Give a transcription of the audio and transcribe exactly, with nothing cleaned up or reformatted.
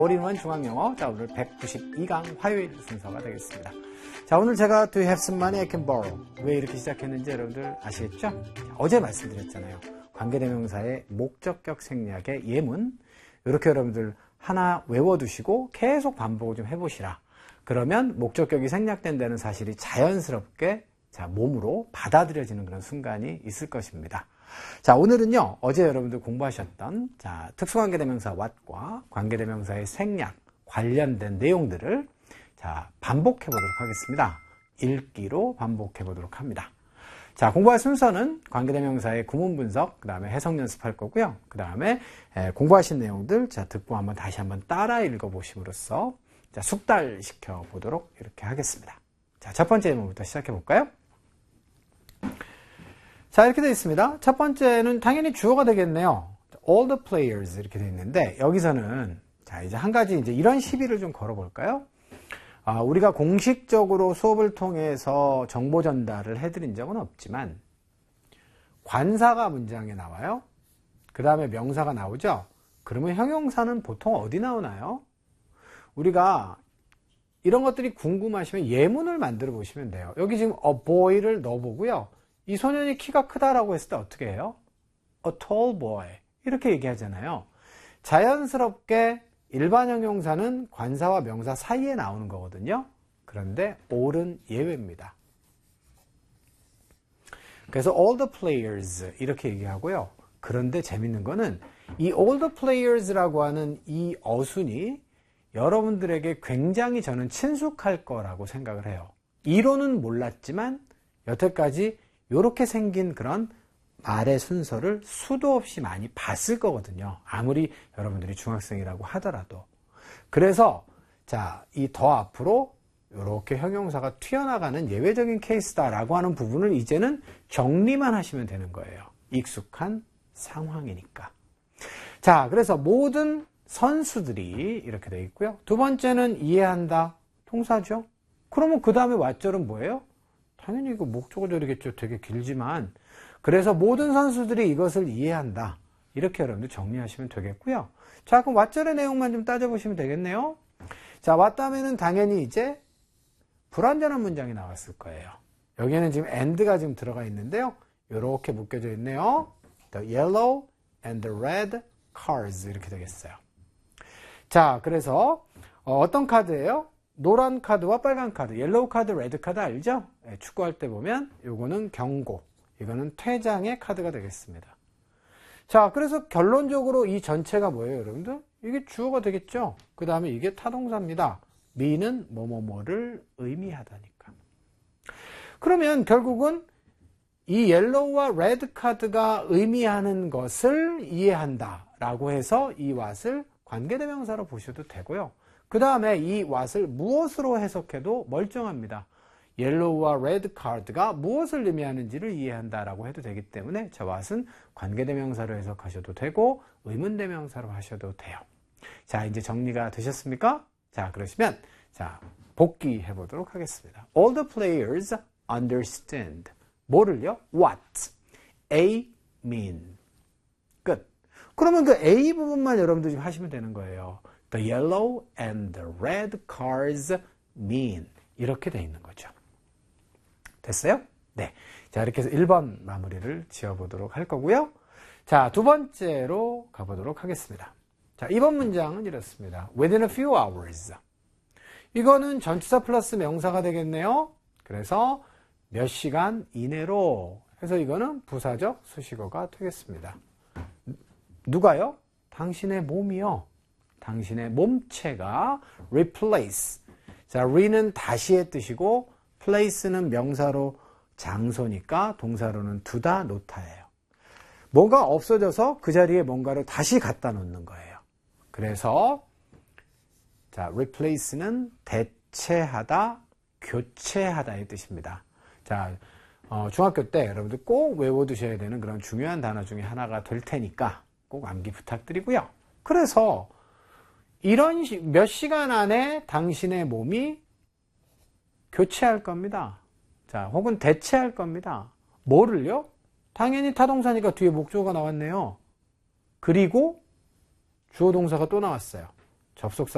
올인원 중앙영어. 자, 오늘 백구십이 강 화요일 순서가 되겠습니다. 자, 오늘 제가 Do you have some money I can borrow? 왜 이렇게 시작했는지 여러분들 아시겠죠? 자, 어제 말씀드렸잖아요. 관계대명사의 목적격 생략의 예문. 이렇게 여러분들 하나 외워두시고 계속 반복을 좀 해보시라. 그러면 목적격이 생략된다는 사실이 자연스럽게 자, 몸으로 받아들여지는 그런 순간이 있을 것입니다. 자, 오늘은요, 어제 여러분들 공부하셨던, 자, 특수관계대명사 what과 관계대명사의 생략 관련된 내용들을, 자, 반복해 보도록 하겠습니다. 읽기로 반복해 보도록 합니다. 자, 공부할 순서는 관계대명사의 구문 분석, 그 다음에 해석 연습할 거고요. 그 다음에 공부하신 내용들, 자, 듣고 한번 다시 한번 따라 읽어보심으로써, 자, 숙달시켜 보도록 이렇게 하겠습니다. 자, 첫 번째 예문부터 시작해 볼까요? 자, 이렇게 되어 있습니다. 첫 번째는 당연히 주어가 되겠네요. All the players 이렇게 되어 있는데, 여기서는, 자, 이제 한 가지 이제 이런 시비를 좀 걸어볼까요? 아, 우리가 공식적으로 수업을 통해서 정보 전달을 해드린 적은 없지만, 관사가 문장에 나와요. 그 다음에 명사가 나오죠? 그러면 형용사는 보통 어디 나오나요? 우리가 이런 것들이 궁금하시면 예문을 만들어 보시면 돼요. 여기 지금 a boy를 넣어보고요. 이 소년이 키가 크다라고 했을 때 어떻게 해요? A tall boy. 이렇게 얘기하잖아요. 자연스럽게 일반 형용사는 관사와 명사 사이에 나오는 거거든요. 그런데 all은 예외입니다. 그래서 all the players 이렇게 얘기하고요. 그런데 재밌는 거는 이 all the players라고 하는 이 어순이 여러분들에게 굉장히 저는 친숙할 거라고 생각을 해요. 이론은 몰랐지만 여태까지 이렇게 생긴 그런 말의 순서를 수도 없이 많이 봤을 거거든요. 아무리 여러분들이 중학생이라고 하더라도. 그래서 자, 이 더 앞으로 이렇게 형용사가 튀어나가는 예외적인 케이스다라고 하는 부분을 이제는 정리만 하시면 되는 거예요. 익숙한 상황이니까. 자, 그래서 모든 선수들이 이렇게 되어 있고요. 두 번째는 이해한다. 동사죠. 그러면 그 다음에 왓절은 뭐예요? 당연히 이거 목적어절이겠죠. 되게 길지만. 그래서 모든 선수들이 이것을 이해한다. 이렇게 여러분들 정리하시면 되겠고요. 자, 그럼 왓절의 내용만 좀 따져보시면 되겠네요. 자, 왓 다음에는 당연히 이제 불완전한 문장이 나왔을 거예요. 여기에는 지금 and가 지금 들어가 있는데요. 이렇게 묶여져 있네요. The yellow and the red cars 이렇게 되겠어요. 자, 그래서 어떤 카드예요? 노란 카드와 빨간 카드, 옐로우 카드, 레드 카드 알죠? 네, 축구할 때 보면 이거는 경고, 이거는 퇴장의 카드가 되겠습니다. 자, 그래서 결론적으로 이 전체가 뭐예요, 여러분들? 이게 주어가 되겠죠? 그 다음에 이게 타동사입니다. me는 뭐뭐뭐를 의미하다니까. 그러면 결국은 이 옐로우와 레드 카드가 의미하는 것을 이해한다라고 해서 이 what을 관계대명사로 보셔도 되고요. 그 다음에 이 what을 무엇으로 해석해도 멀쩡합니다. 옐로우와 레드 카드가 무엇을 의미하는지를 이해한다라고 해도 되기 때문에 저 what은 관계대명사로 해석하셔도 되고 의문대명사로 하셔도 돼요. 자, 이제 정리가 되셨습니까? 자, 그러시면 자, 복귀해 보도록 하겠습니다. All the players understand. 뭐를요? What? A mean. 끝. 그러면 그 A 부분만 여러분들이 하시면 되는 거예요. The yellow and the red cars mean. 이렇게 돼 있는 거죠. 됐어요? 네. 자, 이렇게 해서 일 번 마무리를 지어보도록 할 거고요. 자, 두 번째로 가보도록 하겠습니다. 자, 이번 문장은 이렇습니다. Within a few hours. 이거는 전치사 플러스 명사가 되겠네요. 그래서 몇 시간 이내로 해서 이거는 부사적 수식어가 되겠습니다. 누가요? 당신의 몸이요. 당신의 몸체가 replace. 자, re는 다시의 뜻이고 place는 명사로 장소니까 동사로는 두다, 놓다예요. 뭔가 없어져서 그 자리에 뭔가를 다시 갖다 놓는 거예요. 그래서 자, replace는 대체하다, 교체하다의 뜻입니다. 자, 어, 중학교 때 여러분들 꼭 외워두셔야 되는 그런 중요한 단어 중에 하나가 될 테니까 꼭 암기 부탁드리고요. 그래서 이런 시, 몇 시간 안에 당신의 몸이 교체할 겁니다. 자, 혹은 대체할 겁니다. 뭐를요? 당연히 타동사니까 뒤에 목적어가 나왔네요. 그리고 주어 동사가 또 나왔어요. 접속사